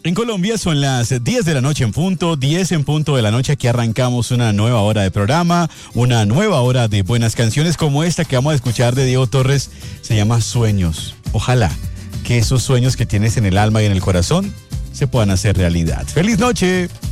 En Colombia son las 10 de la noche en punto, 10 en punto de la noche. Aquí arrancamos una nueva hora de programa, una nueva hora de buenas canciones como esta que vamos a escuchar de Diego Torres. Se llama Sueños. Ojalá que esos sueños que tienes en el alma y en el corazón se puedan hacer realidad. ¡Feliz noche!